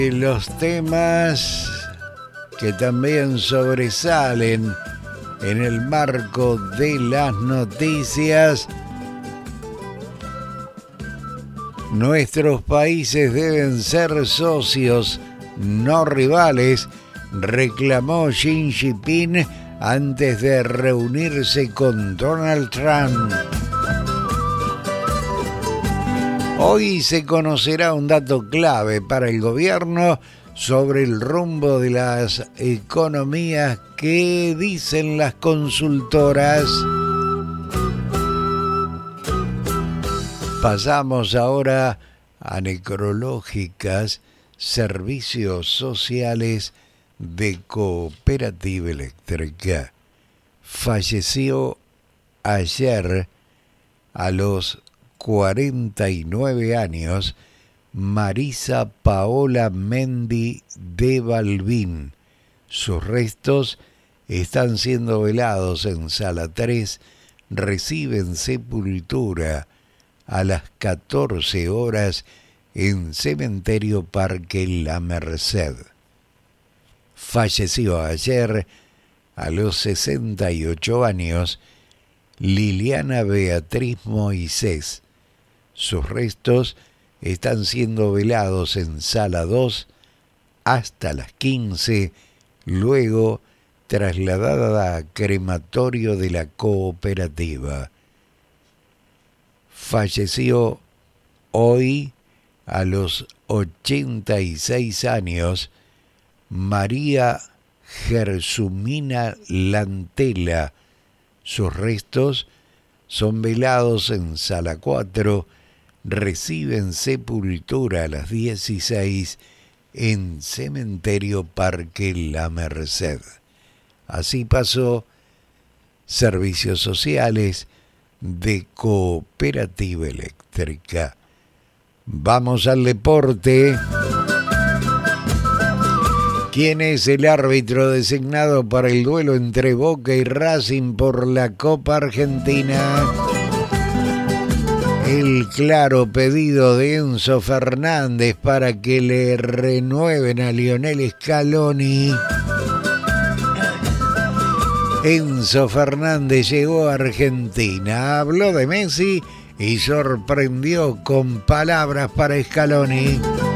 Los temas que también sobresalen en el marco de las noticias. Nuestros países deben ser socios, no rivales, reclamó Xi Jinping antes de reunirse con Donald Trump. Hoy se conocerá un dato clave para el gobierno sobre el rumbo de las economías que dicen las consultoras. Pasamos ahora a necrológicas, servicios sociales de Cooperativa Eléctrica. Falleció ayer a los 49 años Marisa Paola Mendi de Balbín. Sus restos están siendo velados en Sala 3, reciben sepultura a las 14 horas en Cementerio Parque La Merced. Falleció ayer a los 68 años Liliana Beatriz Moisés. Sus restos están siendo velados en Sala 2 hasta las 15, luego trasladada a crematorio de la cooperativa. Falleció hoy a los 86 años María Gersumina Lantela. Sus restos son velados en Sala 4, reciben sepultura a las 16 en Cementerio Parque La Merced. Así pasó Servicios Sociales de Cooperativa Eléctrica. Vamos al deporte. ¿Quién es el árbitro designado para el duelo entre Boca y Racing por la Copa Argentina? El claro pedido de Enzo Fernández para que le renueven a Lionel Scaloni. Enzo Fernández llegó a Argentina, habló de Messi y sorprendió con palabras para Scaloni.